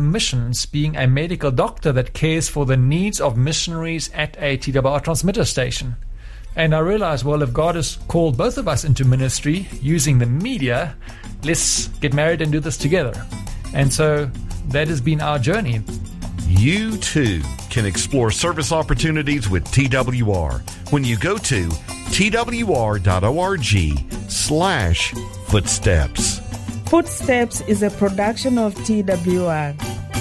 missions, being a medical doctor that cares for the needs of missionaries at a TWR transmitter station. And I realized, well, if God has called both of us into ministry using the media, let's get married and do this together. And so that has been our journey. You too can explore service opportunities with TWR when you go to twr.org/footsteps. Footsteps is a production of TWR.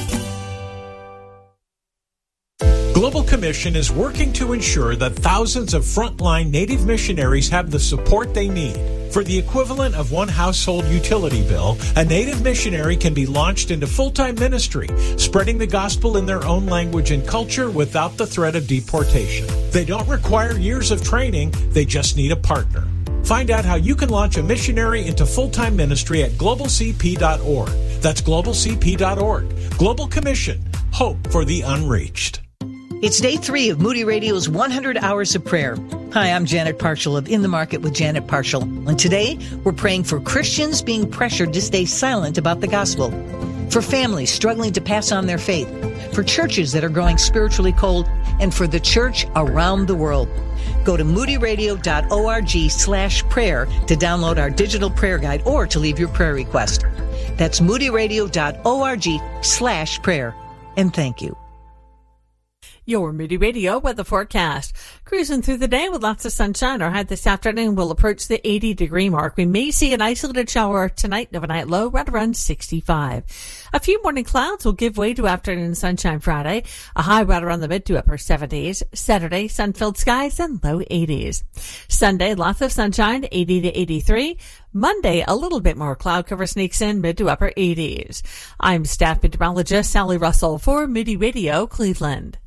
Global Commission is working to ensure that thousands of frontline Native missionaries have the support they need. For the equivalent of one household utility bill, a Native missionary can be launched into full-time ministry, spreading the gospel in their own language and culture without the threat of deportation. They don't require years of training, they just need a partner. Find out how you can launch a missionary into full-time ministry at globalcp.org. That's globalcp.org. Global Commission. Hope for the unreached. It's day 3 of Moody Radio's 100 Hours of Prayer. Hi, I'm Janet Parshall of In the Market with Janet Parshall. And today, we're praying for Christians being pressured to stay silent about the gospel, for families struggling to pass on their faith, for churches that are growing spiritually cold, and for the church around the world. Go to moodyradio.org/prayer to download our digital prayer guide or to leave your prayer request. That's moodyradio.org/prayer. And thank you. Your Moody Radio weather forecast. Cruising through the day with lots of sunshine. Our high this afternoon will approach the 80-degree mark. We may see an isolated shower tonight, overnight low right around 65. A few morning clouds will give way to afternoon sunshine Friday. A high right around the mid to upper 70s. Saturday, sun-filled skies and low 80s. Sunday, lots of sunshine, 80 to 83. Monday, a little bit more cloud cover sneaks in, mid to upper 80s. I'm staff meteorologist Sally Russell for Moody Radio, Cleveland.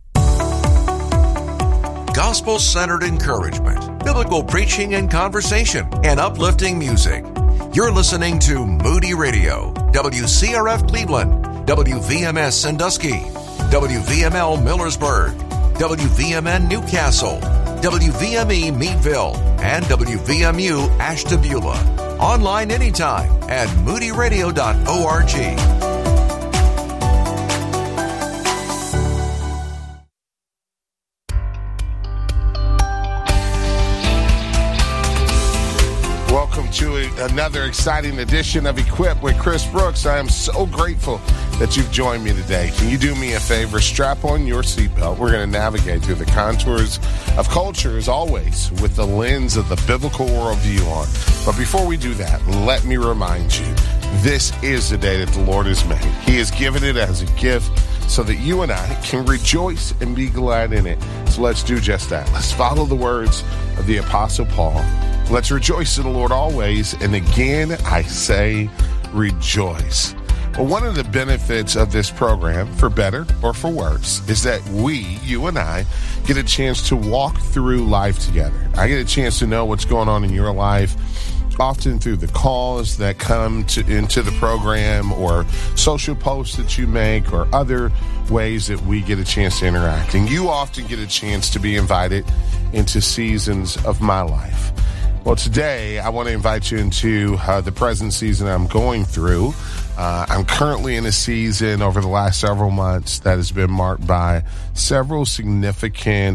Gospel-centered encouragement, biblical preaching and conversation, and uplifting music. You're listening to Moody Radio, WCRF Cleveland, WVMS Sandusky, WVML Millersburg, WVMN Newcastle, WVME Meadville, and WVMU Ashtabula. Online anytime at moodyradio.org. Welcome to another exciting edition of Equip with Chris Brooks. I am so grateful that you've joined me today. Can you do me a favor? Strap on your seatbelt. We're going to navigate through the contours of culture, as always, with the lens of the biblical worldview on. But before we do that, let me remind you, this is the day that the Lord has made. He has given it as a gift so that you and I can rejoice and be glad in it. So let's do just that. Let's follow the words of the Apostle Paul. Let's rejoice in the Lord always. And again, I say rejoice. Well, one of the benefits of this program, for better or for worse, is that you and I, get a chance to walk through life together. I get a chance to know what's going on in your life, often through the calls that come into the program or social posts that you make or other ways that we get a chance to interact. And you often get a chance to be invited into seasons of my life. Well, today I want to invite you into the present season I'm going through. I'm currently in a season over the last several months that has been marked by several significant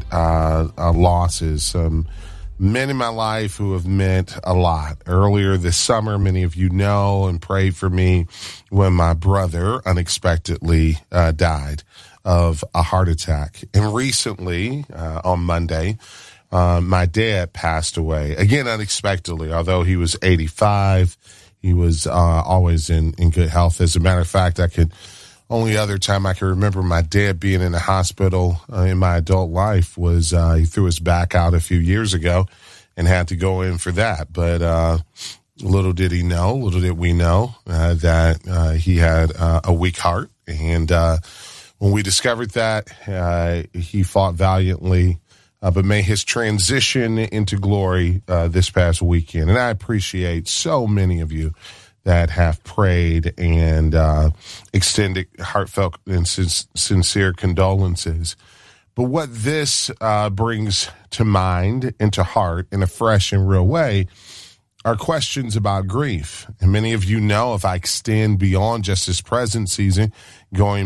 losses. Men in my life who have meant a lot. Earlier this summer, many of you know and prayed for me when my brother unexpectedly died of a heart attack. And recently, on Monday, my dad passed away, again unexpectedly. Although he was 85, he was always in good health. As a matter of fact, only other time I can remember my dad being in the hospital in my adult life was he threw his back out a few years ago and had to go in for that. But little did we know that he had a weak heart. And when we discovered that, he fought valiantly. But may his transition into glory this past weekend. And I appreciate so many of you that have prayed and extended heartfelt and sincere condolences. But what this brings to mind and to heart in a fresh and real way are questions about grief. And many of you know, if I extend beyond just this present season, going